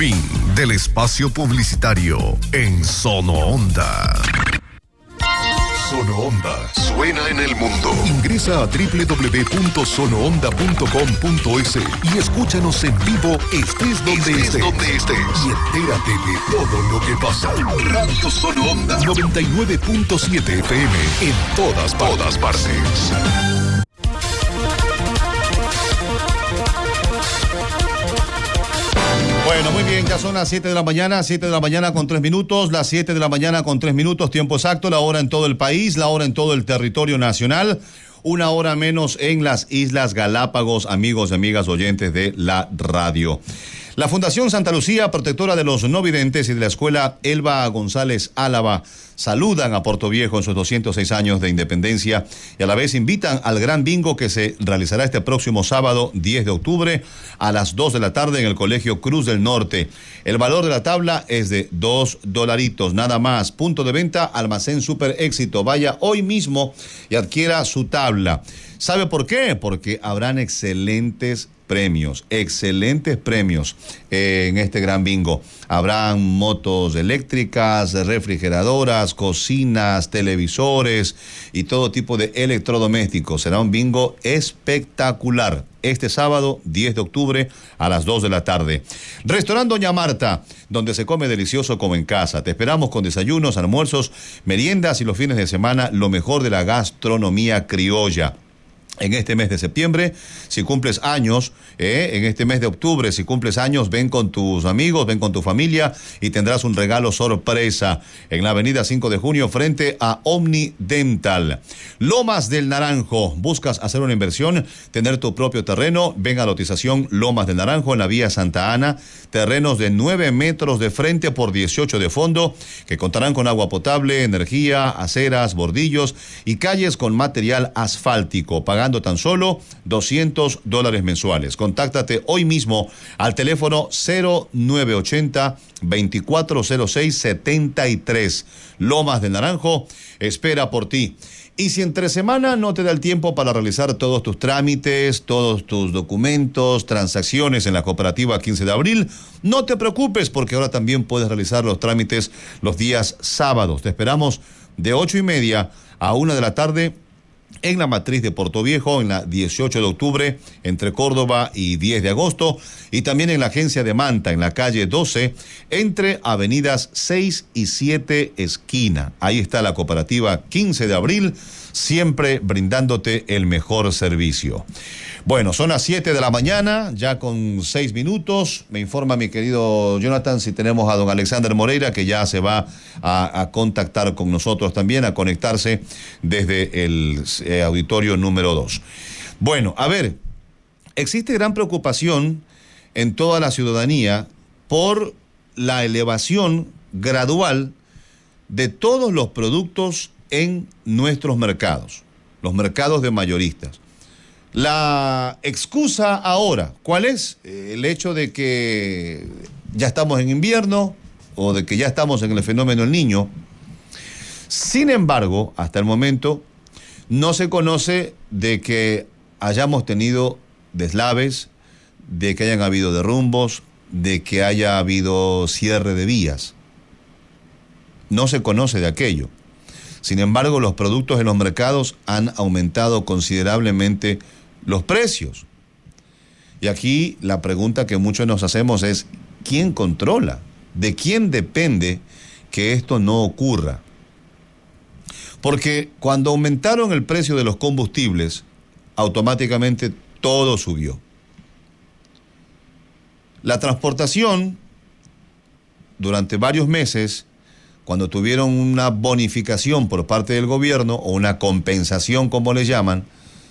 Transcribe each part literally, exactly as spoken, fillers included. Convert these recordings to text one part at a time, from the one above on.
Fin del espacio publicitario en Sono Onda. Sono Onda suena en el mundo. Ingresa a doble u doble u doble u punto sono onda punto com punto es y escúchanos en vivo, estés donde estés, estés. Donde estés. Y entérate de todo lo que pasa. Radio Sono Onda noventa y nueve punto siete F M en todas, todas partes. Bueno, muy bien, ya son las siete de la mañana, siete de la mañana con tres minutos, las siete de la mañana con tres minutos, tiempo exacto, la hora en todo el país, la hora en todo el territorio nacional, una hora menos en las Islas Galápagos, amigos y amigas oyentes de la radio. La Fundación Santa Lucía, protectora de los no videntes, y de la Escuela Elba González Álava saludan a Puerto Viejo en sus doscientos seis años de independencia y a la vez invitan al gran bingo que se realizará este próximo sábado diez de octubre a las dos de la tarde en el Colegio Cruz del Norte. El valor de la tabla es de dos dolaritos, nada más. Punto de venta, Almacén Super Éxito. Vaya hoy mismo y adquiera su tabla. ¿Sabe por qué? Porque habrán excelentes premios, excelentes premios eh, en este gran bingo. Habrán motos eléctricas, refrigeradoras, cocinas, televisores y todo tipo de electrodomésticos. Será un bingo espectacular. Este sábado, diez de octubre, a las dos de la tarde. Restaurante Doña Marta, donde se come delicioso como en casa. Te esperamos con desayunos, almuerzos, meriendas y los fines de semana, lo mejor de la gastronomía criolla. En este mes de septiembre, si cumples años, eh, en este mes de octubre, si cumples años, ven con tus amigos, ven con tu familia y tendrás un regalo sorpresa en la avenida cinco de junio frente a Omni Dental. Lomas del Naranjo, buscas hacer una inversión, tener tu propio terreno, ven a lotización Lomas del Naranjo en la vía Santa Ana, terrenos de nueve metros de frente por dieciocho de fondo, que contarán con agua potable, energía, aceras, bordillos y calles con material asfáltico, pagando tan solo doscientos dólares mensuales. Contáctate hoy mismo al teléfono cero nueve ochenta, veinticuatro cero seis, setenta y tres. Lomas del Naranjo espera por ti. Y si entre semana no te da el tiempo para realizar todos tus trámites, todos tus documentos, transacciones en la cooperativa quince de abril, no te preocupes porque ahora también puedes realizar los trámites los días sábados. Te esperamos de ocho y media a una de la tarde en la matriz de Puerto Viejo, en la dieciocho de octubre, entre Córdoba y diez de agosto, y también en la agencia de Manta, en la calle doce, entre avenidas seis y siete esquina. Ahí está la cooperativa quince de abril, siempre brindándote el mejor servicio. Bueno, son las siete de la mañana, ya con seis minutos. Me informa mi querido Jonathan si tenemos a don Alexander Moreira, que ya se va a, a contactar con nosotros también, a conectarse desde el eh, auditorio número dos. Bueno, a ver, existe gran preocupación en toda la ciudadanía por la elevación gradual de todos los productos en nuestros mercados, los mercados de mayoristas. La excusa ahora, ¿cuál es? El hecho de que ya estamos en invierno o de que ya estamos en el fenómeno El Niño. Sin embargo, hasta el momento no se conoce de que hayamos tenido deslaves, de que hayan habido derrumbos, de que haya habido cierre de vías. No se conoce de aquello. Sin embargo, los productos en los mercados han aumentado considerablemente los precios. Y aquí la pregunta que muchos nos hacemos es, ¿quién controla? ¿De quién depende que esto no ocurra? Porque cuando aumentaron el precio de los combustibles, automáticamente todo subió. La transportación, durante varios meses, cuando tuvieron una bonificación por parte del gobierno, o una compensación como le llaman,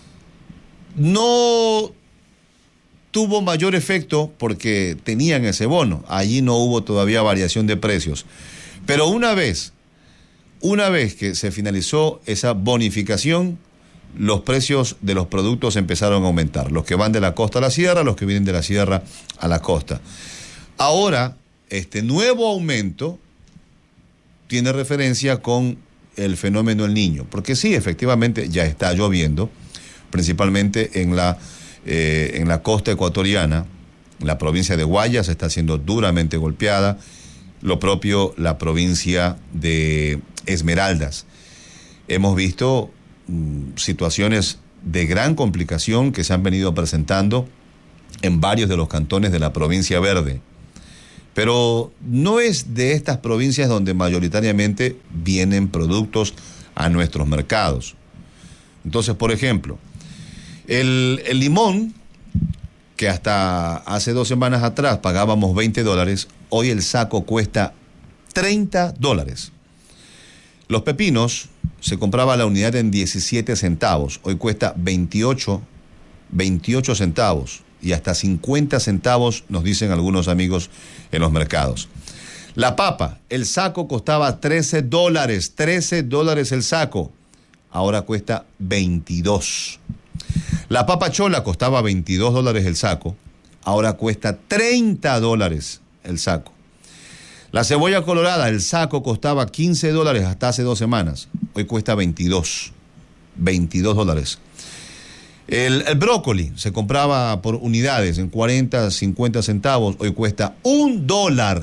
no tuvo mayor efecto porque tenían ese bono. Allí no hubo todavía variación de precios. Pero una vez, una vez que se finalizó esa bonificación, los precios de los productos empezaron a aumentar. Los que van de la costa a la sierra, los que vienen de la sierra a la costa. Ahora, este nuevo aumento tiene referencia con el fenómeno El Niño, porque sí, efectivamente ya está lloviendo, principalmente en la, eh, en la costa ecuatoriana, La provincia de Guayas está siendo duramente golpeada, lo propio la provincia de Esmeraldas. Hemos visto mm, situaciones de gran complicación que se han venido presentando en varios de los cantones de la provincia verde. Pero no es de estas provincias donde mayoritariamente vienen productos a nuestros mercados. Entonces, por ejemplo, el, el limón, que hasta hace dos semanas atrás pagábamos veinte dólares, hoy el saco cuesta treinta dólares. Los pepinos se compraba la unidad en diecisiete centavos, hoy cuesta veintiocho, veintiocho centavos y hasta cincuenta centavos, nos dicen algunos amigos en los mercados. La papa, el saco costaba trece dólares, trece dólares el saco, ahora cuesta veintidós. La papa chola costaba veintidós dólares el saco, ahora cuesta treinta dólares el saco. La cebolla colorada, el saco costaba quince dólares hasta hace dos semanas, hoy cuesta veintidós, veintidós dólares. El, el brócoli se compraba por unidades en cuarenta, cincuenta centavos, hoy cuesta un dólar,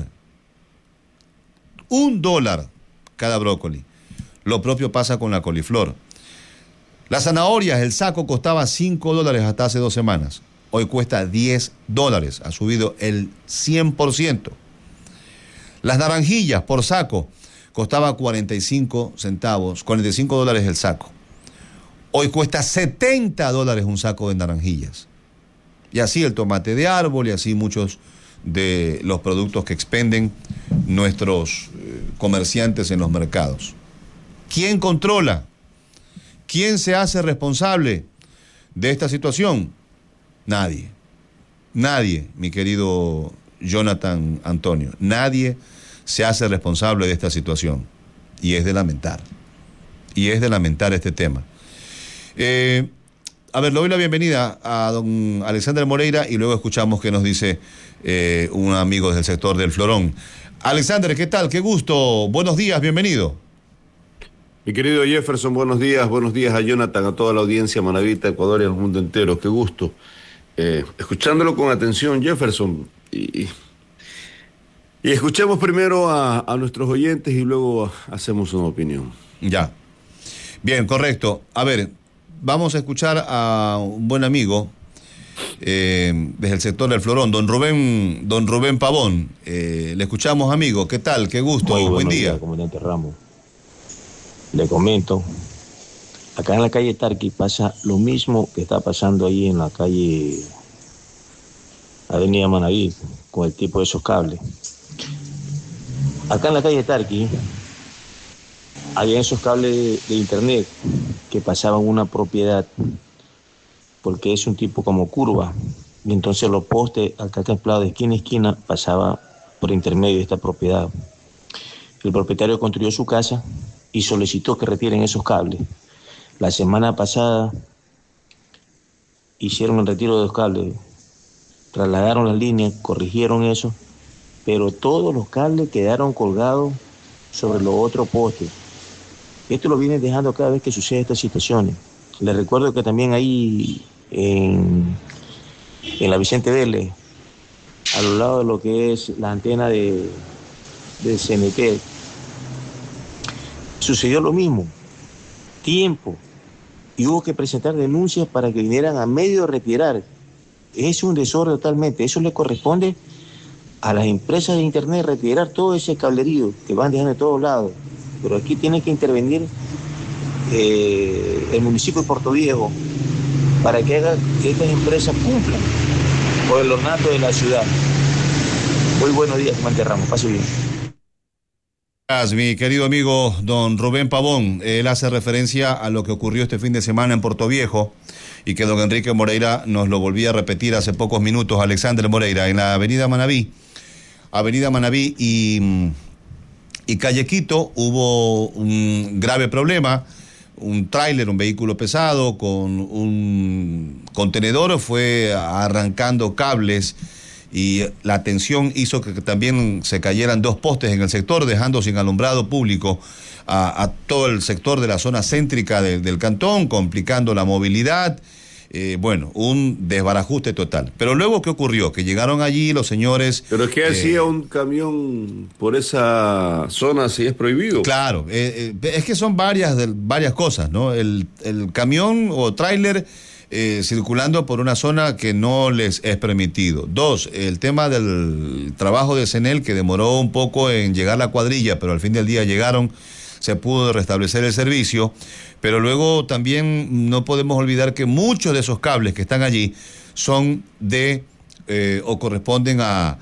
un dólar cada brócoli. Lo propio pasa con la coliflor. Las zanahorias, el saco costaba cinco dólares hasta hace dos semanas. Hoy cuesta diez dólares, ha subido el cien por ciento. Las naranjillas por saco costaba cuarenta y cinco centavos, cuarenta y cinco dólares el saco. Hoy cuesta setenta dólares un saco de naranjillas. Y así el tomate de árbol y así muchos de los productos que expenden nuestros eh, comerciantes en los mercados. ¿Quién controla? ¿Quién se hace responsable de esta situación? Nadie. Nadie, mi querido Jonathan Antonio. Nadie se hace responsable de esta situación. Y es de lamentar. Y es de lamentar este tema. Eh, a ver, le doy la bienvenida a don Alexander Moreira y luego escuchamos qué nos dice eh, un amigo del sector del Florón. Alexander, ¿qué tal? Qué gusto. Buenos días, bienvenido. Mi querido Jefferson, buenos días, buenos días a Jonathan, a toda la audiencia manavita, Ecuador y al mundo entero, qué gusto. Eh, escuchándolo con atención, Jefferson, y, y escuchemos primero a, a nuestros oyentes y luego hacemos una opinión. Ya, bien, correcto. A ver, vamos a escuchar a un buen amigo eh, desde el sector del Florón, don Rubén, don Rubén Pavón. Eh, le escuchamos, amigo, ¿qué tal? Qué gusto, Muy buen día. día, comandante Ramos. Le comento, acá en la calle Tarqui pasa lo mismo que está pasando ahí en la calle Avenida Manaví, con el tipo de esos cables. Acá en la calle Tarqui había esos cables de, de internet que pasaban una propiedad, porque es un tipo como curva, y entonces los postes acá templados de esquina a esquina pasaba por intermedio de esta propiedad. El propietario construyó su casa y solicitó que retiren esos cables. La semana pasada hicieron el retiro de los cables, trasladaron las líneas, corrigieron eso, pero todos los cables quedaron colgados sobre los otros postes. Esto lo vienen dejando cada vez que sucede estas situaciones. Les recuerdo que también ahí en, en la Vicente Vélez, a lo lado de lo que es la antena de, de C N T, sucedió lo mismo, tiempo, y hubo que presentar denuncias para que vinieran a medio retirar. Es un desorden totalmente, eso le corresponde a las empresas de internet retirar todo ese cablerío que van dejando de todos lados, pero aquí tiene que intervenir eh, el municipio de Puerto Viejo para que, haga, que estas empresas cumplan con el ornato de la ciudad. Muy buenos días, comandante Ramos, pase bien. Mi querido amigo don Rubén Pavón, él hace referencia a lo que ocurrió este fin de semana en Puerto Viejo y que don Enrique Moreira nos lo volvía a repetir hace pocos minutos, Alexander Moreira, en la avenida Manaví, avenida Manaví y, y Calle Quito hubo un grave problema, un tráiler, un vehículo pesado con un contenedor fue arrancando cables y la tensión hizo que también se cayeran dos postes en el sector, dejando sin alumbrado público a, a todo el sector de la zona céntrica de, del cantón, complicando la movilidad Eh, bueno, un desbarajuste total. Pero luego, ¿qué ocurrió? Que llegaron allí los señores... Pero es que eh, hacía un camión por esa zona si es prohibido. Claro, eh, eh, es que son varias, de, varias cosas, ¿no? El, el camión o tráiler eh, circulando por una zona que no les es permitido. Dos, el tema del trabajo de CENEL, que demoró un poco en llegar la cuadrilla, pero al fin del día llegaron, se pudo restablecer el servicio. Pero luego también no podemos olvidar que muchos de esos cables que están allí son de eh, o corresponden a,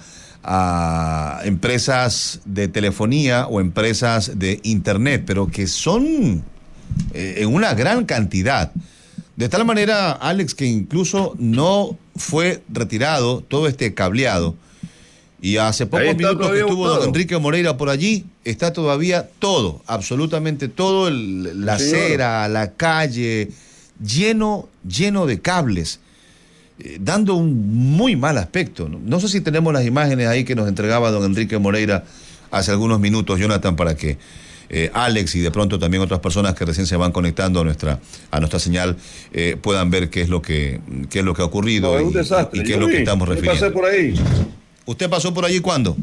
a empresas de telefonía o empresas de internet, pero que son eh, en una gran cantidad. De tal manera, Alex, que incluso no fue retirado todo este cableado. Y hace pocos minutos que estuvo don Enrique Moreira por allí, está todavía todo, absolutamente todo, el, la Señor. acera, la calle, lleno, lleno de cables, eh, dando un muy mal aspecto. ¿no? no sé si tenemos las imágenes ahí que nos entregaba don Enrique Moreira hace algunos minutos, Jonathan, para que eh, Alex y de pronto también otras personas que recién se van conectando a nuestra a nuestra señal eh, puedan ver qué es lo que qué es lo que ha ocurrido No, es y, un desastre. y qué Yo es lo que vi, estamos yo refiriendo. pasé por ahí. ¿Usted pasó por allí cuándo?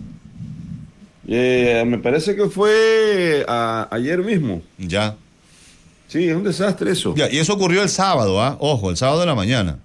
Eh, me parece que fue a- ayer mismo. Ya. Sí, es un desastre eso. Ya, y eso ocurrió el sábado, ¿ah? Ojo, el sábado de la mañana.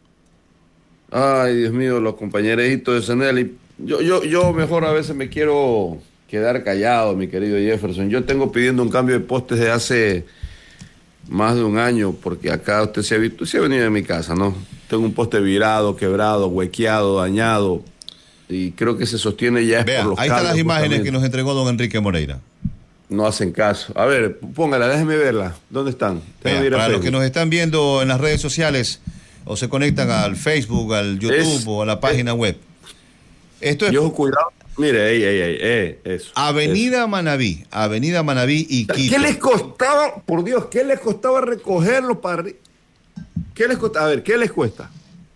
Ay, Dios mío, los compañeritos de CENEL. Y Yo, yo, yo mejor a veces me quiero quedar callado, mi querido Jefferson. Yo tengo pidiendo un cambio de postes de hace más de un año, porque acá usted se ha visto, se ha venido de mi casa, ¿no? Tengo un poste virado, quebrado, huequeado, dañado. Y creo que se sostiene ya es Vea, por los ahí están las cables, imágenes justamente. que nos entregó don Enrique Moreira. No hacen caso. A ver, póngala, déjeme verla. ¿Dónde están? Tengo Vea, que ir a para los Facebook. que nos están viendo en las redes sociales o se conectan al Facebook, al YouTube Es- o a la página web. Esto es Yo, cuidado. Mire, ey, ey, ey, eh, eso. Avenida Manabí, Avenida Manabí y eso. Quito. ¿Qué les costaba, por Dios, qué les costaba recogerlo para arri- ¿Qué les cuesta? A ver, ¿qué les cuesta?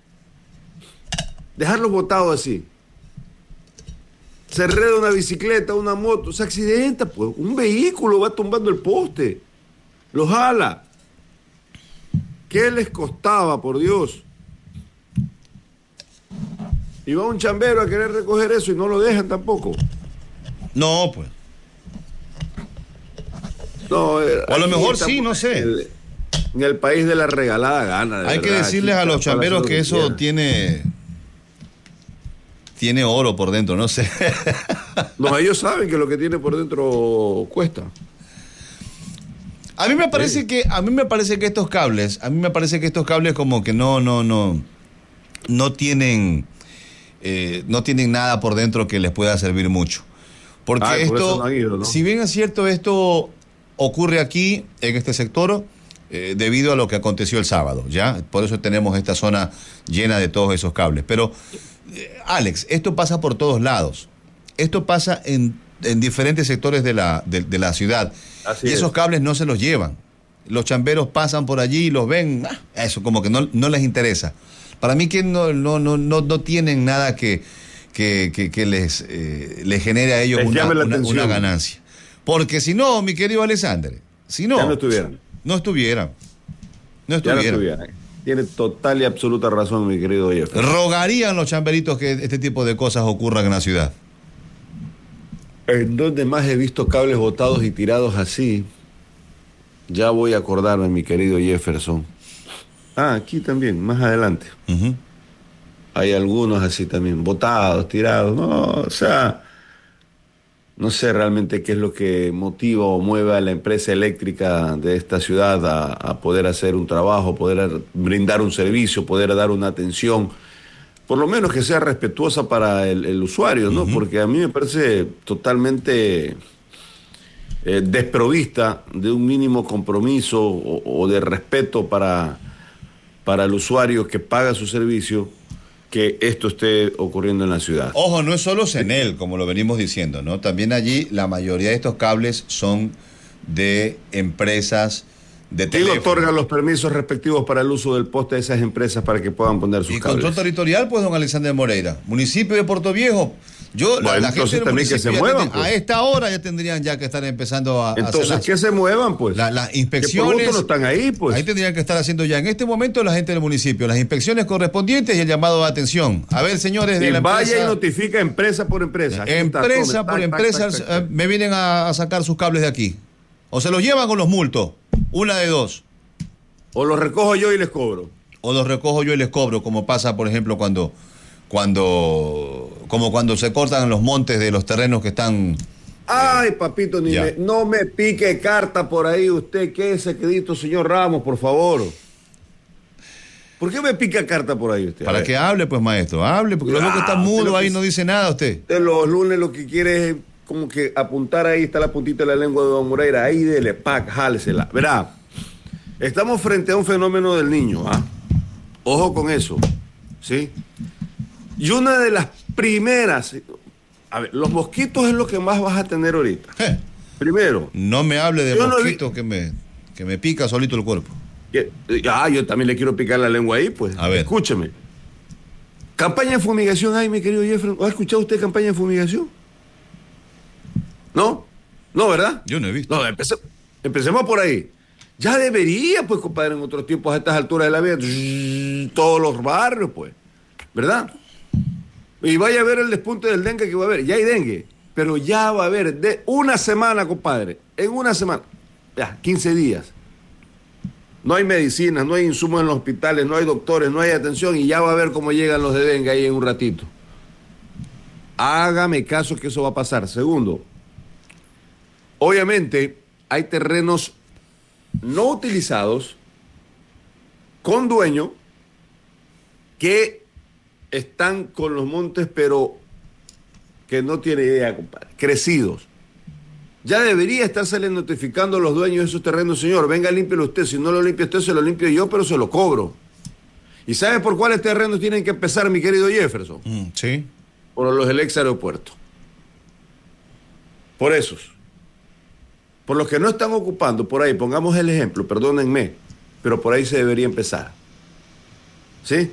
Dejarlos botados así. Se enreda una bicicleta, una moto, se accidenta, pues un vehículo va tumbando el poste, lo jala. ¿Qué les costaba, por Dios? Y va un chambero a querer recoger eso y no lo dejan tampoco. No, pues. No, eh, O a lo aquí mejor estamos sí, no sé. En el, en el país de la regalada gana. de Hay que verdad. decirles Aquí a los cada cual chamberos hace lo que eso quiera. tiene tiene oro por dentro, no sé. No, ellos saben que lo que tiene por dentro cuesta. A mí me parece que a mí me parece que estos cables, a mí me parece que estos cables como que no no no no tienen eh, no tienen nada por dentro que les pueda servir mucho. Porque Ay, por eso esto, no han ido, ¿no? si bien es cierto, esto ocurre aquí en este sector eh, debido a lo que aconteció el sábado, ¿ya? Por eso tenemos esta zona llena de todos esos cables. Pero eh, Alex, esto pasa por todos lados. Esto pasa en, en diferentes sectores de la de, de la ciudad. Así y esos es. cables no se los llevan. Los chamberos pasan por allí y los ven, ah, eso como que no, no les interesa. Para mí que no, no, no, no, no tienen nada que, que, que, que les, eh, les genere a ellos Les una, llame la una, atención. una ganancia. Porque si no, mi querido Alexander, si no, Ya no estuvieran. no estuvieran. No Ya no estuvieran. estuvieran. Tiene total y absoluta razón, mi querido Jefferson. Rogarían los chamberitos que este tipo de cosas ocurran en la ciudad. En donde más he visto cables botados y tirados así, ya voy a acordarme, mi querido Jefferson. Ah, aquí también, más adelante. Uh-huh. Hay algunos así también, botados, tirados. No, o sea, no sé realmente qué es lo que motiva o mueve a la empresa eléctrica de esta ciudad a, a poder hacer un trabajo, poder brindar un servicio, poder dar una atención, por lo menos que sea respetuosa para el, el usuario, ¿no? Uh-huh. Porque a mí me parece totalmente eh, desprovista de un mínimo compromiso o, o de respeto para, para el usuario que paga su servicio, que esto esté ocurriendo en la ciudad. Ojo, no es solo CENEL, como lo venimos diciendo, ¿no? También allí la mayoría de estos cables son de empresas de ¿Quién teléfono. otorga los permisos respectivos para el uso del poste de esas empresas para que puedan poner sus Y cables? control territorial, pues, don Alexander Moreira. Municipio de Puerto Viejo, Yo, bueno, la, la gente también que se muevan, muevan, pues. A esta hora ya tendrían ya que estar empezando a, entonces, a hacer las, que se muevan, pues. La, las inspecciones. Que por no están ahí, pues. Ahí tendrían que estar haciendo ya en este momento la gente del municipio, las inspecciones correspondientes y el llamado de atención. A ver, señores de y la vaya empresa. y notifica empresa por empresa. Aquí Empresa está, por tac, empresa, tac, tac, tac. me vienen a, a sacar sus cables de aquí. O se los llevan o los multo. Una de dos. O los recojo yo y les cobro. O los recojo yo y les cobro, como pasa, por ejemplo, cuando, cuando, como cuando se cortan los montes de los terrenos que están. Ay, papito, ni ya. me, no me pique carta por ahí usted. ¿Qué es secreto, señor Ramos, por favor? ¿Por qué me pica carta por ahí usted? Para que hable, pues, maestro, hable, porque lo veo que está mudo ahí, no dice nada usted. De los lunes lo que quiere es como que apuntar ahí, está la puntita de la lengua de Don Moreira, ahí dele, pac, jálesela. Verá, estamos frente a un fenómeno del niño, ¿ah? Ojo con eso, ¿sí? Y una de las primeras, a ver, los mosquitos es lo que más vas a tener ahorita. Eh, Primero. no me hable de Yo no mosquitos vi- que me, que me pica solito el cuerpo. que- Ah, yo también le quiero picar la lengua ahí, pues. A ver. Escúcheme. Campaña de fumigación hay, mi querido Jeffrey. ¿Ha escuchado usted campaña de fumigación? ¿No? No, ¿verdad? Yo no he visto. No, empece- empecemos por ahí. Ya debería, pues, compadre, en otros tiempos a estas alturas de la vida, tss, todos los barrios, pues, ¿verdad? Y vaya a ver el despunte del dengue que va a haber. Ya hay dengue, pero ya va a haber de una semana, compadre, en una semana, ya, quince días. No hay medicinas, no hay insumos en los hospitales, no hay doctores, no hay atención y ya va a ver cómo llegan los de dengue ahí en un ratito. Hágame caso que eso va a pasar. Segundo, obviamente hay terrenos no utilizados con dueño que están con los montes, pero que no tiene idea, compadre, crecidos. Ya debería estársele notificando a los dueños de esos terrenos, señor, venga, límpielo usted, si no lo limpia usted, se lo limpio yo, pero se lo cobro. ¿Y sabe por cuáles terrenos tienen que empezar, mi querido Jefferson? Mm, sí. Por los del ex aeropuerto. Por esos. Por los que no están ocupando, por ahí, pongamos el ejemplo, perdónenme, pero por ahí se debería empezar. ¿Sí?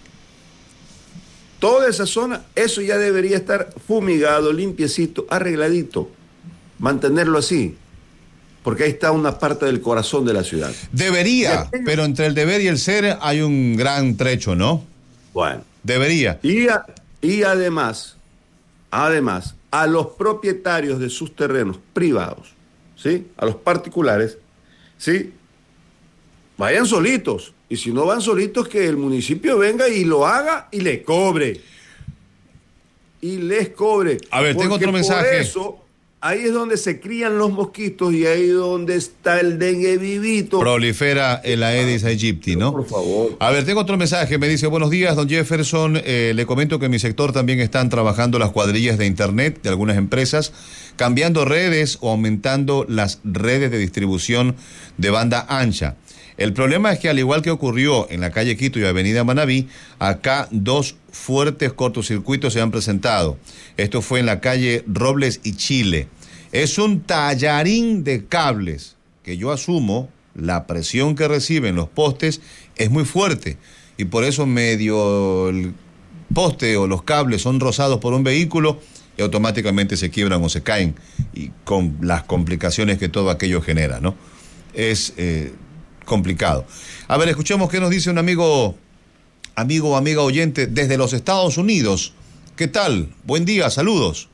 Toda esa zona, eso ya debería estar fumigado, limpiecito, arregladito. Mantenerlo así. Porque ahí está una parte del corazón de la ciudad. Debería, pero entre el deber y el ser hay un gran trecho, ¿no? Bueno. Debería. Y, a- y además, además, a los propietarios de sus terrenos privados, ¿sí? A los particulares, ¿sí? Vayan solitos. Y si no van solitos, que el municipio venga y lo haga y le cobre. Y les cobre. A ver, tengo Porque otro mensaje. Por eso, ahí es donde se crían los mosquitos y ahí es donde está el dengue vivito. Prolifera el Aedes aegypti, ¿no? Por favor. A ver, tengo otro mensaje. Me dice, buenos días, don Jefferson. Eh, le comento que en mi sector también están trabajando las cuadrillas de internet de algunas empresas, cambiando redes o aumentando las redes de distribución de banda ancha. El problema es que, al igual que ocurrió en la calle Quito y avenida Manabí, acá dos fuertes cortocircuitos se han presentado. Esto fue en la calle Robles y Chile. Es un tallarín de cables que yo asumo la presión que reciben los postes es muy fuerte y por eso medio el poste o los cables son rozados por un vehículo y automáticamente se quiebran o se caen, y con las complicaciones que todo aquello genera, ¿no? Es eh, complicado. A ver, escuchemos qué nos dice un amigo, amigo o amiga oyente desde los Estados Unidos. ¿Qué tal? Buen día, saludos.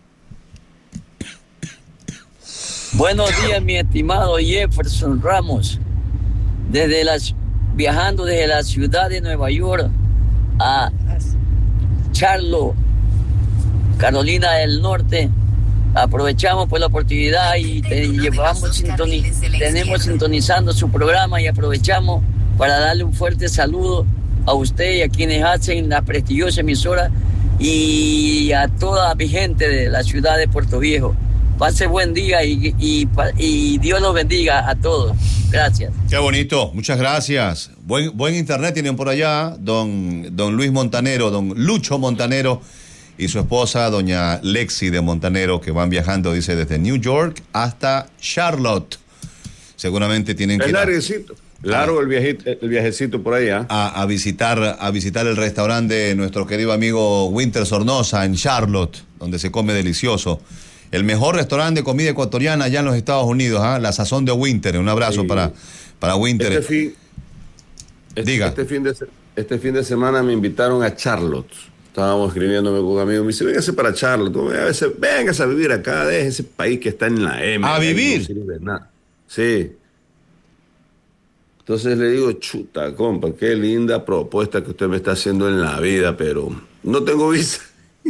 Buenos días, mi estimado Jefferson Ramos. Desde las, viajando desde la ciudad de Nueva York a Charlotte, Carolina del Norte, aprovechamos pues la oportunidad y te llevamos sintoni- tenemos sintonizando su programa y aprovechamos para darle un fuerte saludo a usted y a quienes hacen la prestigiosa emisora y a toda mi gente de la ciudad de Puerto Viejo. Pase buen día y, y, y Dios los bendiga a todos. Gracias. Qué bonito, muchas gracias. Buen, buen internet tienen por allá, don, don Luis Montanero, don Lucho Montanero y su esposa, doña Lexi de Montanero, que van viajando, dice, desde New York hasta Charlotte. Seguramente tienen que Es ir a, larguecito. Largo el viajito, el viajecito por allá. a, a visitar, a visitar el restaurante de nuestro querido amigo Winter Sornosa en Charlotte. donde se come delicioso. El mejor restaurante de comida ecuatoriana allá en los Estados Unidos, ¿eh? La Sazón de Winter. Un abrazo sí. para, para Winter. Este fin, este, Diga. Este fin, de, este fin de semana me invitaron a Charlotte. Estábamos escribiéndome con un amigo. Me dice, véngase para Charlotte. Véngase, véngase a vivir acá. Deje ese país que está en la M. ¿A vivir? No sirve nada. Sí. Entonces le digo, chuta, compa, qué linda propuesta que usted me está haciendo en la vida, pero no tengo visa.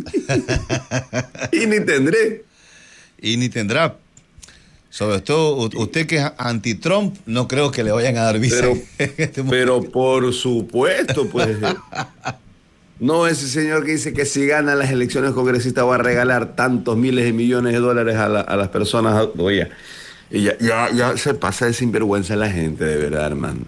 Y ni tendré. Y ni tendrá. Sobre todo, usted que es anti-Trump, no creo que le vayan a dar visa. Pero, este pero por supuesto, pues. No, ese señor que dice que si gana las elecciones congresistas va a regalar tantos miles de millones de dólares a, la, a las personas. Oye, y ya, ya, ya se pasa de sinvergüenza la gente, de verdad, hermano.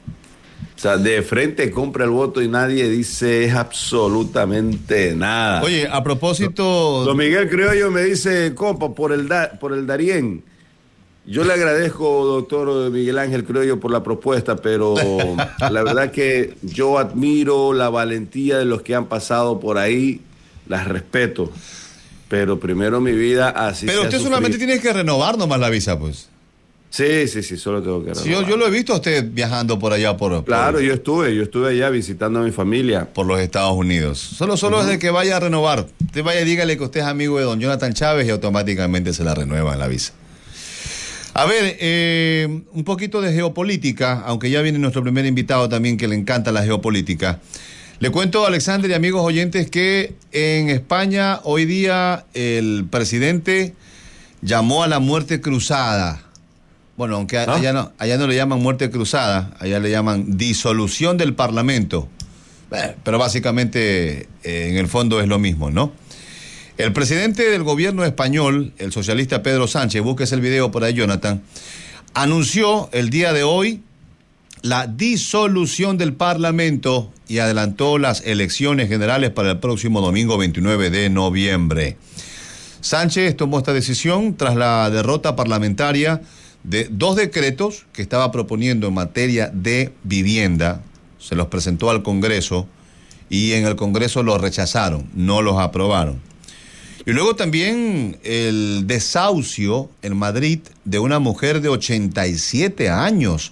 O sea, de frente compra el voto y nadie dice absolutamente nada. Oye, a propósito... Don Miguel Criollo me dice, compa, por el, da, por el Darién. Yo le agradezco, doctor Miguel Ángel Criollo, por la propuesta, pero la verdad que yo admiro la valentía de los que han pasado por ahí, las respeto. Pero primero mi vida así. Pero usted solamente tiene que renovar nomás la visa, pues. Sí, sí, sí, solo tengo que renovar. Sí, yo, yo lo he visto a usted viajando por allá por... Claro, por, yo estuve, yo estuve allá visitando a mi familia. Por los Estados Unidos. Solo, solo uh-huh. es de que vaya a renovar. Usted vaya y dígale que usted es amigo de don Jonathan Chávez y automáticamente se la renueva la visa. A ver, eh, un poquito de geopolítica, aunque ya viene nuestro primer invitado también que le encanta la geopolítica. Le cuento, Alexander y amigos oyentes, que en España hoy día el presidente llamó a la muerte cruzada. Bueno, aunque ¿Ah? allá, no, allá no le llaman muerte cruzada, allá le llaman disolución del Parlamento. Eh, pero básicamente, eh, en el fondo es lo mismo, ¿no? El presidente del gobierno español, el socialista Pedro Sánchez, búsquese el video por ahí, Jonathan, anunció el día de hoy la disolución del Parlamento y adelantó las elecciones generales para el próximo domingo veintinueve de noviembre. Sánchez tomó esta decisión tras la derrota parlamentaria de dos decretos que estaba proponiendo en materia de vivienda. Se los presentó al Congreso y en el Congreso los rechazaron, no los aprobaron. Y luego también el desahucio en Madrid de una mujer de ochenta y siete años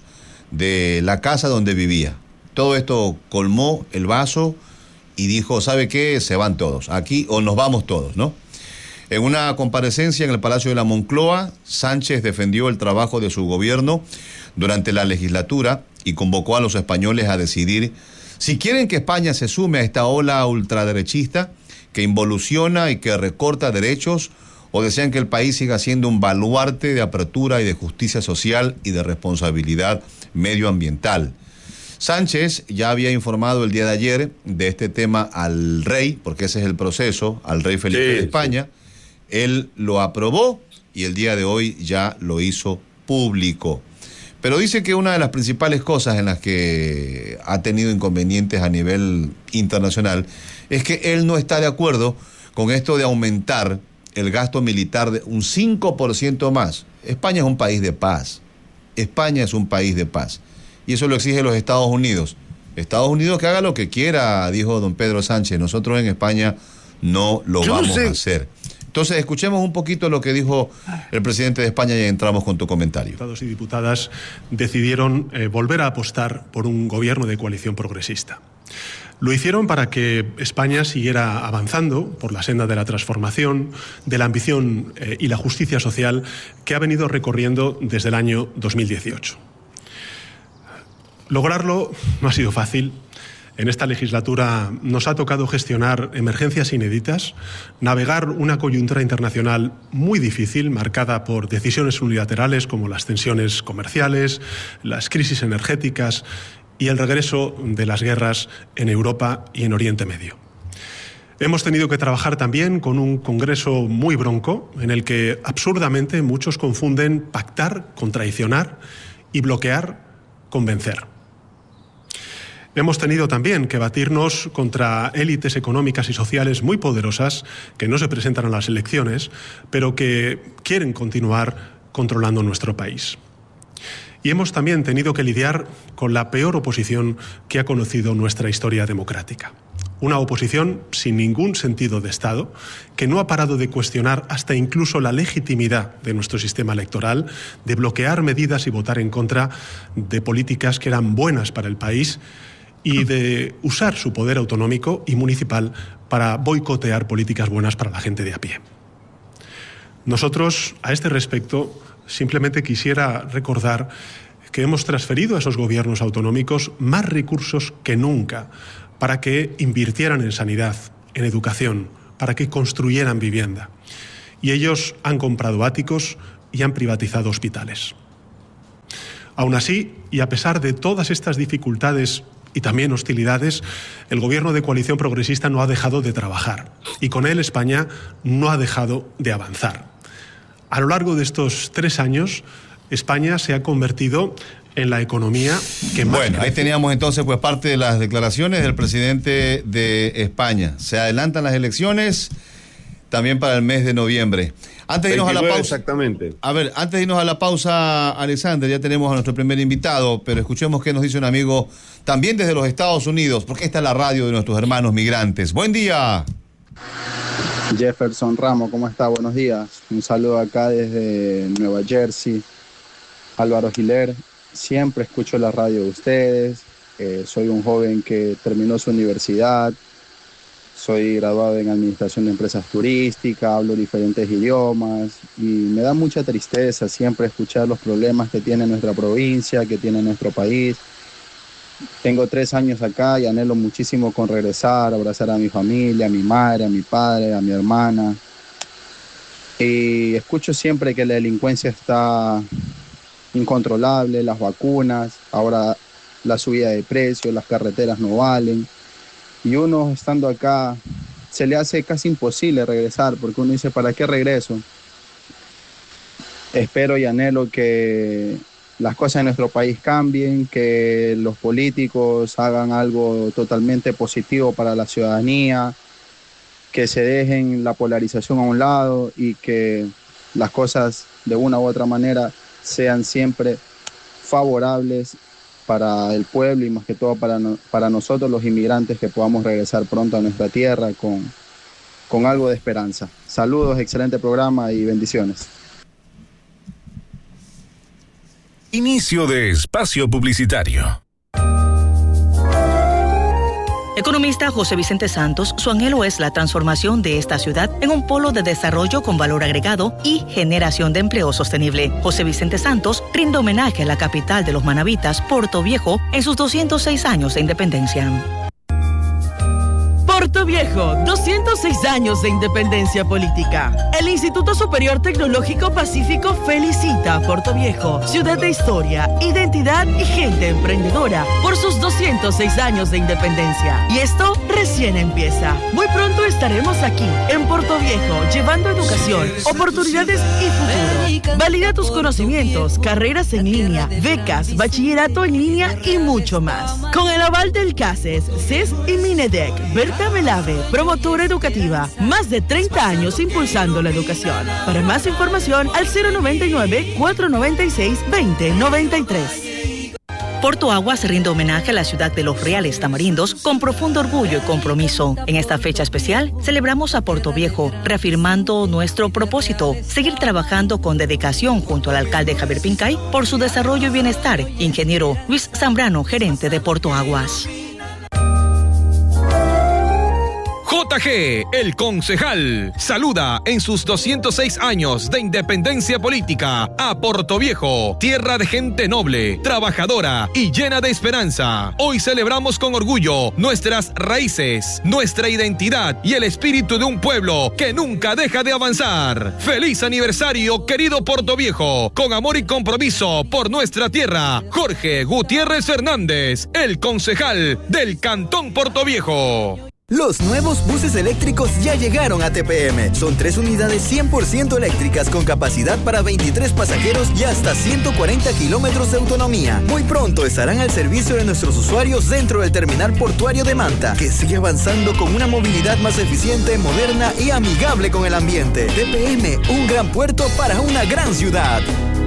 de la casa donde vivía. Todo esto colmó el vaso y dijo, ¿sabe qué? Se van todos, aquí o nos vamos todos, ¿no? En una comparecencia en el Palacio de la Moncloa, Sánchez defendió el trabajo de su gobierno durante la legislatura y convocó a los españoles a decidir si quieren que España se sume a esta ola ultraderechista que involuciona y que recorta derechos, o desean que el país siga siendo un baluarte de apertura y de justicia social y de responsabilidad medioambiental. Sánchez ya había informado el día de ayer de este tema al rey, porque ese es el proceso, al rey Felipe sí, de España. Sí. Él lo aprobó y el día de hoy ya lo hizo público. Pero dice que una de las principales cosas en las que ha tenido inconvenientes a nivel internacional es que él no está de acuerdo con esto de aumentar el gasto militar de un cinco por ciento más. España es un país de paz. España es un país de paz. Y eso lo exige los Estados Unidos. Estados Unidos que haga lo que quiera, dijo don Pedro Sánchez. Nosotros en España no lo Yo vamos sé. a hacer. Entonces, escuchemos un poquito lo que dijo el presidente de España y entramos con tu comentario. Diputados y diputadas decidieron eh, volver a apostar por un gobierno de coalición progresista. Lo hicieron para que España siguiera avanzando por la senda de la transformación, de la ambición eh, y la justicia social que ha venido recorriendo desde el año dos mil dieciocho. Lograrlo no ha sido fácil. En esta legislatura nos ha tocado gestionar emergencias inéditas, navegar una coyuntura internacional muy difícil, marcada por decisiones unilaterales como las tensiones comerciales, las crisis energéticas y el regreso de las guerras en Europa y en Oriente Medio. Hemos tenido que trabajar también con un Congreso muy bronco, en el que absurdamente muchos confunden pactar con traicionar y bloquear con vencer. Hemos tenido también que batirnos contra élites económicas y sociales muy poderosas que no se presentan a las elecciones, pero que quieren continuar controlando nuestro país. Y hemos también tenido que lidiar con la peor oposición que ha conocido nuestra historia democrática. Una oposición sin ningún sentido de Estado, que no ha parado de cuestionar hasta incluso la legitimidad de nuestro sistema electoral, de bloquear medidas y votar en contra de políticas que eran buenas para el país y de usar su poder autonómico y municipal para boicotear políticas buenas para la gente de a pie. Nosotros, a este respecto, simplemente quisiera recordar que hemos transferido a esos gobiernos autonómicos más recursos que nunca para que invirtieran en sanidad, en educación, para que construyeran vivienda. Y ellos han comprado áticos y han privatizado hospitales. Aún así, y a pesar de todas estas dificultades y también hostilidades, el gobierno de coalición progresista no ha dejado de trabajar y con él España no ha dejado de avanzar. A lo largo de estos tres años, España se ha convertido en la economía que más Bueno, crece. ahí teníamos entonces pues parte de las declaraciones del presidente de España. Se adelantan las elecciones también para el mes de noviembre. Antes de irnos a la pausa. Exactamente. A ver, antes de irnos a la pausa, Alexander, ya tenemos a nuestro primer invitado, pero escuchemos qué nos dice un amigo también desde los Estados Unidos, porque esta es la radio de nuestros hermanos migrantes. Buen día. Jefferson Ramos, ¿cómo está? Buenos días. Un saludo acá desde Nueva Jersey. Álvaro Giler, siempre escucho la radio de ustedes. Eh, soy un joven que terminó su universidad. Soy graduado en Administración de Empresas Turísticas, hablo diferentes idiomas y me da mucha tristeza siempre escuchar los problemas que tiene nuestra provincia, que tiene nuestro país. Tengo tres años acá y anhelo muchísimo con regresar, abrazar a mi familia, a mi madre, a mi padre, a mi hermana. Y escucho siempre que la delincuencia está incontrolable, las vacunas, ahora la subida de precios, las carreteras no valen. Y uno estando acá se le hace casi imposible regresar porque uno dice, ¿para qué regreso? Espero y anhelo que las cosas en nuestro país cambien, que los políticos hagan algo totalmente positivo para la ciudadanía, que se dejen la polarización a un lado y que las cosas de una u otra manera sean siempre favorables para el pueblo y más que todo para, no, para nosotros los inmigrantes, que podamos regresar pronto a nuestra tierra con, con algo de esperanza. Saludos, excelente programa y bendiciones. Inicio de espacio publicitario. Economista José Vicente Santos, su anhelo es la transformación de esta ciudad en un polo de desarrollo con valor agregado y generación de empleo sostenible. José Vicente Santos rinde homenaje a la capital de los manabitas, Puerto Viejo, en sus doscientos seis años de independencia. Puerto Viejo, doscientos seis años de independencia política. El Instituto Superior Tecnológico Pacífico felicita a Puerto Viejo, ciudad de historia, identidad y gente emprendedora, por sus doscientos seis años de independencia. Y esto recién empieza. Muy pronto estaremos aquí, en Puerto Viejo, llevando educación, oportunidades y futuro. Valida tus conocimientos, carreras en línea, becas, bachillerato en línea y mucho más. Con el aval del CACES, C E S y Minedec, Berta Belave, promotora educativa, más de treinta años impulsando la educación. Para más información, al cero noventa y nueve, cuatrocientos noventa y seis, veinte noventa y tres. Porto Aguas rinde homenaje a la ciudad de los Reales Tamarindos con profundo orgullo y compromiso. En esta fecha especial, celebramos a Puerto Viejo, reafirmando nuestro propósito, seguir trabajando con dedicación junto al alcalde Javier Pincay por su desarrollo y bienestar. Ingeniero Luis Zambrano, gerente de Porto Aguas. J G, el concejal, saluda en sus doscientos seis años de independencia política a Puerto Viejo, tierra de gente noble, trabajadora y llena de esperanza. Hoy celebramos con orgullo nuestras raíces, nuestra identidad y el espíritu de un pueblo que nunca deja de avanzar. ¡Feliz aniversario, querido Puerto Viejo! Con amor y compromiso por nuestra tierra, Jorge Gutiérrez Fernández, el concejal del Cantón Puerto Viejo. Los nuevos buses eléctricos ya llegaron a T P M. Son tres unidades cien por ciento eléctricas con capacidad para veintitrés pasajeros y hasta ciento cuarenta kilómetros de autonomía. Muy pronto estarán al servicio de nuestros usuarios dentro del terminal portuario de Manta, que sigue avanzando con una movilidad más eficiente, moderna y amigable con el ambiente. T P M, un gran puerto para una gran ciudad.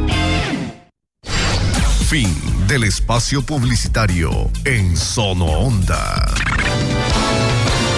Fin del espacio publicitario en Sono Onda.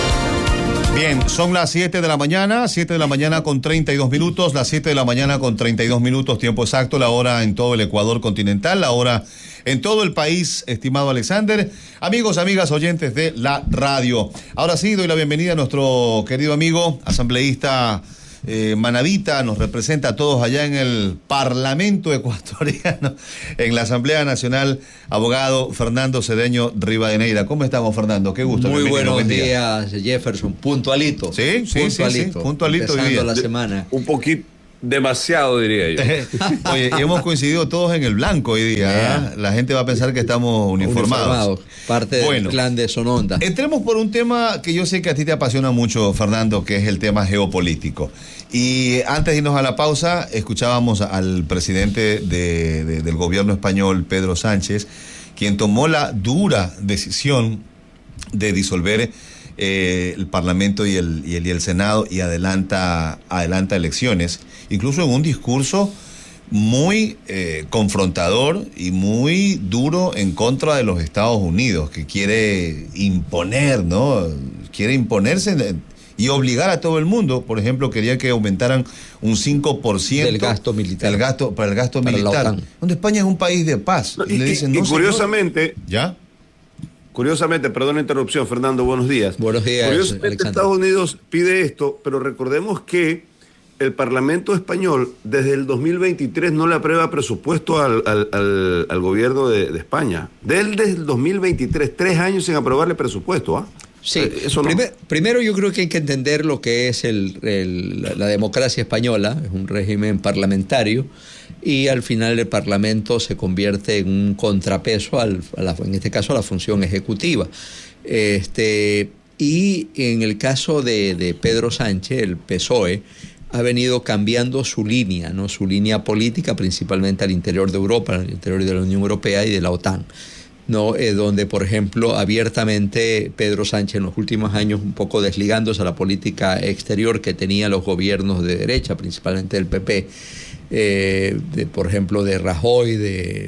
Bien, son las siete de la mañana, siete de la mañana con treinta y dos minutos, las siete de la mañana con treinta y dos minutos, tiempo exacto, la hora en todo el Ecuador continental, la hora en todo el país, estimado Alexander. Amigos, amigas, oyentes de la radio. Ahora sí, doy la bienvenida a nuestro querido amigo, asambleísta eh, Manavita, nos representa a todos allá en el Parlamento ecuatoriano, en la Asamblea Nacional, abogado Fernando Cedeño Rivadeneira. ¿Cómo estamos, Fernando? Qué gusto. Muy buenos buen días, Jefferson. Puntualito. Sí, sí, puntualito. sí, sí. Puntualito. Empezando la semana. Un poquito. Demasiado, diría yo. Oye, y hemos coincidido todos en el blanco hoy día. Yeah. ¿eh? La gente va a pensar que estamos uniformados. uniformados. Parte del bueno, clan de Sononda. Entremos por un tema que yo sé que a ti te apasiona mucho, Fernando, que es el tema geopolítico. Y antes de irnos a la pausa, escuchábamos al presidente de, de, del gobierno español, Pedro Sánchez, quien tomó la dura decisión de disolver Eh, el Parlamento y el, y el, y el Senado y adelanta, adelanta elecciones, incluso en un discurso muy eh, confrontador y muy duro en contra de los Estados Unidos, que quiere imponer, ¿no? Quiere imponerse y obligar a todo el mundo. Por ejemplo, quería que aumentaran un cinco por ciento del gasto militar. El gasto, para el gasto para militar. Donde España es un país de paz. No, y, y le dicen, y, no, y curiosamente... ¿Ya? Curiosamente, perdón la interrupción, Fernando, buenos días. Buenos días, Curiosamente, Alexander. Estados Unidos pide esto, pero recordemos que el Parlamento español desde el dos mil veintitrés no le aprueba presupuesto al, al, al, al gobierno de, de España. Desde el dos mil veintitrés, tres años sin aprobarle presupuesto, ¿ah? ¿eh? Sí, Eso no. Primer, primero yo creo que hay que entender lo que es el, el, la democracia española, es un régimen parlamentario, y al final el Parlamento se convierte en un contrapeso, al, a la, en este caso a la función ejecutiva. Este, y en el caso de, de Pedro Sánchez, el P S O E, ha venido cambiando su línea, ¿no? Su línea política, principalmente al interior de Europa, al interior de la Unión Europea y de la OTAN. ¿No? Eh, donde, por ejemplo, abiertamente Pedro Sánchez en los últimos años, un poco desligándose a la política exterior que tenían los gobiernos de derecha, principalmente del P P, eh, de, por ejemplo, de Rajoy, de,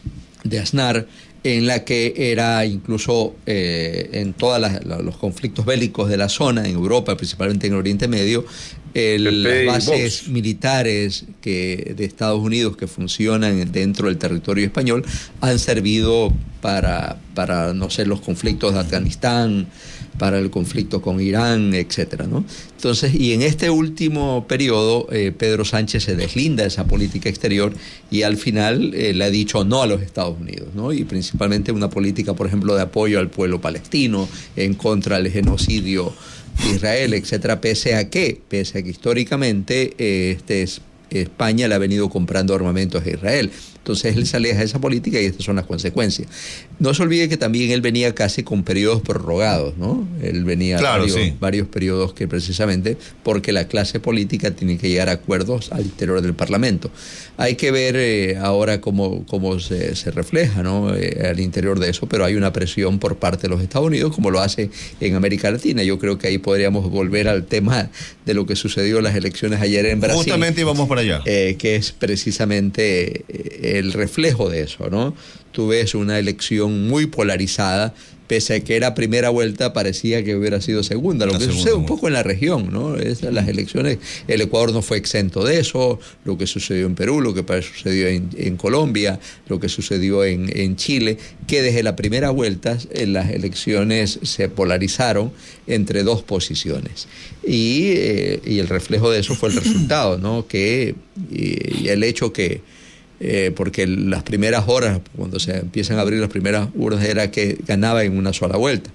de Aznar, en la que era incluso eh, en todos los conflictos bélicos de la zona, en Europa, principalmente en el Oriente Medio, el, las bases militares que, de Estados Unidos que funcionan dentro del territorio español han servido para, para no sé, los conflictos de Afganistán, para el conflicto con Irán, etcétera, ¿no? Entonces, y en este último periodo, eh, Pedro Sánchez se deslinda de esa política exterior y al final eh, le ha dicho no a los Estados Unidos, ¿no? Y principalmente una política, por ejemplo, de apoyo al pueblo palestino, en contra del genocidio de Israel, etcétera, pese a que, pese a que históricamente eh, este es, España le ha venido comprando armamentos a Israel. Entonces él se aleja de esa política y estas son las consecuencias. No se olvide que también él venía casi con periodos prorrogados, ¿no? Él venía claro, varios, sí. varios periodos que precisamente porque la clase política tiene que llegar a acuerdos al interior del Parlamento. Hay que ver eh, ahora cómo, cómo se, se refleja, ¿no? Eh, al interior de eso, pero hay una presión por parte de los Estados Unidos, como lo hace en América Latina. Yo creo que ahí podríamos volver al tema de lo que sucedió en las elecciones ayer en Brasil. Justamente íbamos para allá. Eh, que es precisamente eh, el reflejo de eso, ¿no? Tú ves una elección muy polarizada, pese a que era primera vuelta, parecía que hubiera sido segunda, lo la que segunda, sucede un poco en la región, ¿no? Es, las elecciones, el Ecuador no fue exento de eso, lo que sucedió en Perú, lo que sucedió en, en Colombia, lo que sucedió en, en Chile, que desde la primera vuelta en las elecciones se polarizaron entre dos posiciones. Y, eh, y el reflejo de eso fue el resultado, ¿no? Que, y, y el hecho que Eh, porque las primeras horas, cuando se empiezan a abrir las primeras urnas, era que ganaba en una sola vuelta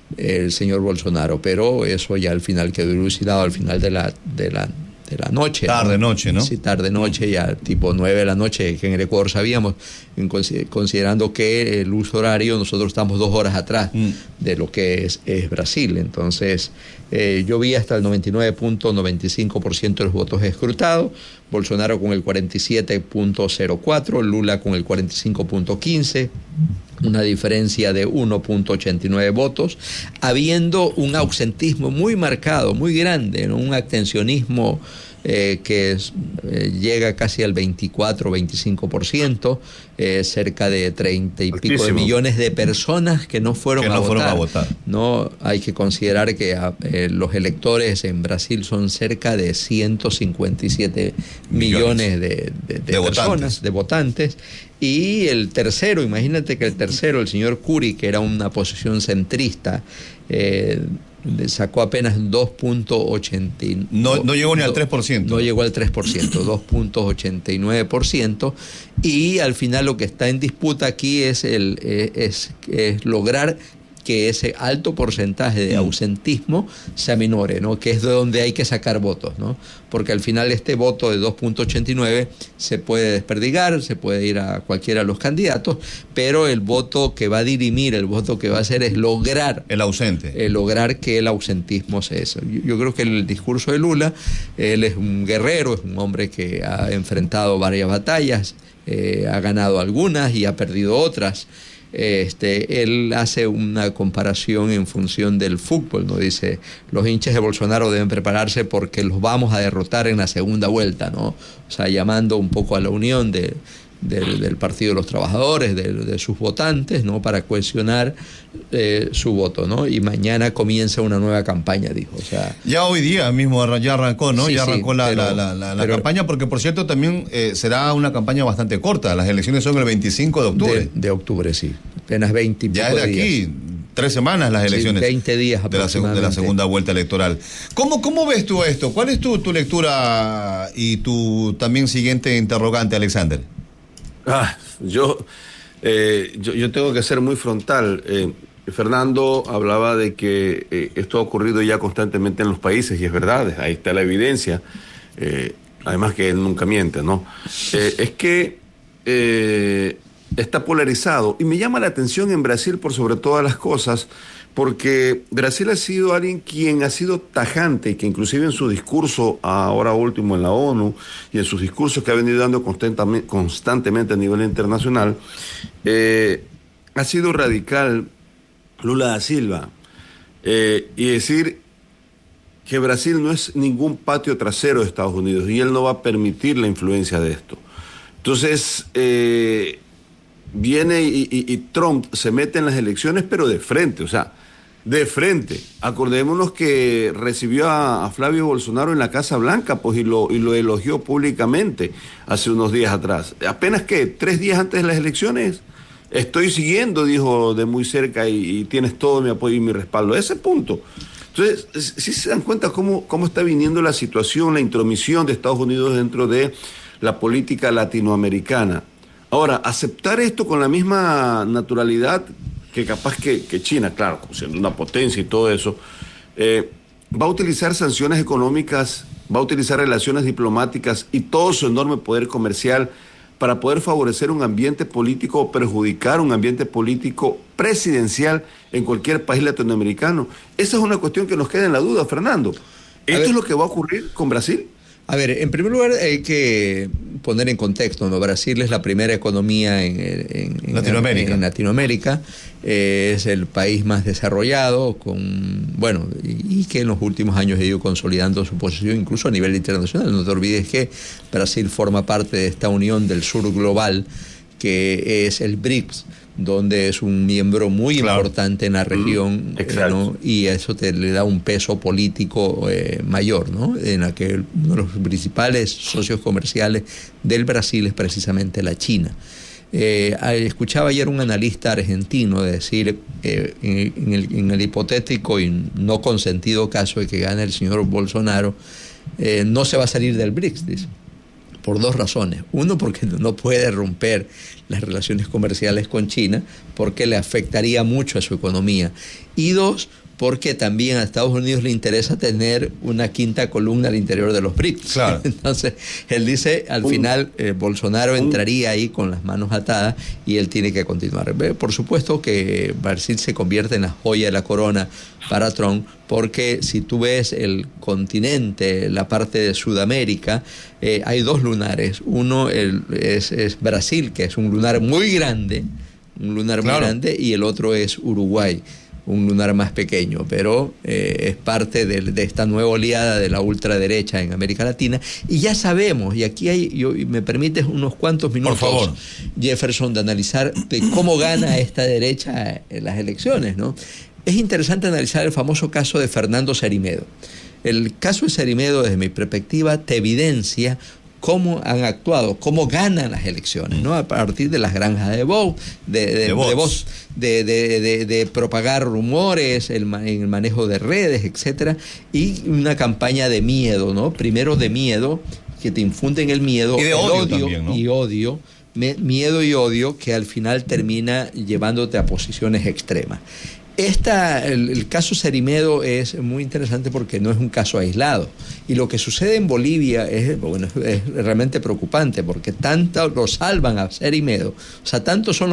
el señor Bolsonaro, pero eso ya al final quedó elucidado al final de la, de la, de la noche. Tarde ¿no? noche, ¿no? Sí, tarde noche, ya tipo nueve de la noche, que en el Ecuador sabíamos, en, considerando que el uso horario, nosotros estamos dos horas atrás mm. de lo que es, es Brasil. Entonces, eh, yo vi hasta el noventa y nueve punto noventa y cinco por ciento de los votos escrutados, Bolsonaro con el cuarenta y siete punto cero cuatro, Lula con el cuarenta y cinco punto quince, una diferencia de uno punto ochenta y nueve votos, habiendo un ausentismo muy marcado, muy grande, ¿no? Un abstencionismo eh, que es, eh, llega casi al veinticuatro, veinticinco por ciento, eh, cerca de treinta y Altísimo. pico de millones de personas que no fueron, que no a, fueron votar. a votar. No hay que considerar que eh, los electores en Brasil son cerca de ciento cincuenta y siete millones, millones de, de, de, de personas, votantes. de votantes. Y el tercero, imagínate que el tercero, el señor Curi, que era una posición centrista, eh, sacó apenas dos punto ochenta y nueve por ciento. No, no llegó ni al tres por ciento. No llegó al tres por ciento, dos punto ochenta y nueve por ciento. Y al final lo que está en disputa aquí es, el, eh, es, es lograr que ese alto porcentaje de ausentismo se aminore, ¿no? Que es de donde hay que sacar votos, ¿no? Porque al final este voto de dos punto ochenta y nueve se puede desperdigar, se puede ir a cualquiera de los candidatos, pero el voto que va a dirimir, el voto que va a hacer es lograr... El ausente. Eh, lograr que el ausentismo sea eso. Yo, yo creo que el discurso de Lula, él es un guerrero, es un hombre que ha enfrentado varias batallas, eh, ha ganado algunas y ha perdido otras. Este, él hace una comparación en función del fútbol, ¿no? Dice, los hinchas de Bolsonaro deben prepararse porque los vamos a derrotar en la segunda vuelta, ¿no? O sea, llamando un poco a la unión de, del, del Partido de los Trabajadores, de, de sus votantes, ¿no? Para cohesionar eh, su voto, ¿no? Y mañana comienza una nueva campaña, dijo. O sea, ya hoy día mismo ya arrancó, ¿no? Sí, ya arrancó sí, la, pero, la, la, la, la pero, campaña, porque por cierto también eh, será una campaña bastante corta. Las elecciones son el veinticinco de octubre. De, de octubre, sí. Apenas veinte y ya pico es de aquí, días. tres semanas las elecciones. Sí, veinte días de la, seg- de la segunda vuelta electoral. ¿Cómo, cómo ves tú esto? ¿Cuál es tu, tu lectura y tu también siguiente interrogante, Alexander? Ah, yo, eh, yo, yo tengo que ser muy frontal. Eh, Fernando hablaba de que eh, esto ha ocurrido ya constantemente en los países, y es verdad, ahí está la evidencia. Eh, además que él nunca miente, ¿no? Eh, es que eh, está polarizado, y me llama la atención en Brasil por sobre todas las cosas, porque Brasil ha sido alguien quien ha sido tajante, y que inclusive en su discurso, ahora último en la ONU, y en sus discursos que ha venido dando constantemente, constantemente a nivel internacional, eh, ha sido radical Lula da Silva, eh, y decir que Brasil no es ningún patio trasero de Estados Unidos, y él no va a permitir la influencia de esto. Entonces, eh, viene y, y, y Trump se mete en las elecciones, pero de frente, o sea, de frente. Acordémonos que recibió a, a Flavio Bolsonaro en la Casa Blanca, pues, y lo, y lo elogió públicamente hace unos días atrás. Apenas que tres días antes de las elecciones, estoy siguiendo, dijo, de muy cerca, y, y tienes todo mi apoyo y mi respaldo. Ese punto. Entonces, sí se dan cuenta cómo, cómo está viniendo la situación, la intromisión de Estados Unidos dentro de la política latinoamericana. Ahora, aceptar esto con la misma naturalidad que capaz que, que China, claro, siendo una potencia y todo eso, eh, va a utilizar sanciones económicas, va a utilizar relaciones diplomáticas y todo su enorme poder comercial para poder favorecer un ambiente político o perjudicar un ambiente político presidencial en cualquier país latinoamericano. Esa es una cuestión que nos queda en la duda, Fernando. ¿Esto es lo que va a ocurrir con Brasil? A ver, en primer lugar hay que poner en contexto, ¿no? Brasil es la primera economía en, en, en Latinoamérica, en Latinoamérica. Eh, es el país más desarrollado, con bueno, y, y que en los últimos años ha ido consolidando su posición incluso a nivel internacional. No te olvides que Brasil forma parte de esta unión del sur global, que es el BRICS, donde es un miembro muy claro. importante en la región, mm, ¿no? Y eso te le da un peso político eh, mayor, ¿no? En la que uno de los principales socios comerciales del Brasil es precisamente la China. Eh, escuchaba ayer un analista argentino decir, eh, en, en, el, en el hipotético y no consentido caso de que gane el señor Bolsonaro, eh, no se va a salir del BRICS, dice. Por dos razones. Uno, porque no puede romper las relaciones comerciales con China, porque le afectaría mucho a su economía. Y dos, porque también a Estados Unidos le interesa tener una quinta columna al interior de los BRICS. Claro. Entonces, él dice, al uh, final, eh, Bolsonaro entraría ahí con las manos atadas y él tiene que continuar. Por supuesto que Brasil se convierte en la joya de la corona para Trump, porque si tú ves el continente, la parte de Sudamérica, eh, hay dos lunares. Uno el, es, es Brasil, que es un lunar muy grande, un lunar claro. muy grande, y el otro es Uruguay, un lunar más pequeño, pero eh, es parte de, de esta nueva oleada de la ultraderecha en América Latina. Y ya sabemos, y aquí hay, yo, me permites unos cuantos minutos, por favor, Jefferson, de analizar de cómo gana esta derecha en las elecciones, ¿no? Es interesante analizar el famoso caso de Fernando Cermedo. El caso de Cermedo, desde mi perspectiva, te evidencia cómo han actuado, cómo ganan las elecciones, ¿no? A partir de las granjas de voz, de, de, de, voz, de, de, de, de propagar rumores, el, el manejo de redes, etcétera, y una campaña de miedo, ¿no? Primero de miedo, que te infunden el miedo, y de el odio, odio también, ¿no? y odio, me, miedo y odio, que al final termina llevándote a posiciones extremas. Esta, el, el caso Cermedo es muy interesante porque no es un caso aislado. Y lo que sucede en Bolivia es, bueno, es realmente preocupante, porque tanto lo salvan a Cermedo, o sea, tanto son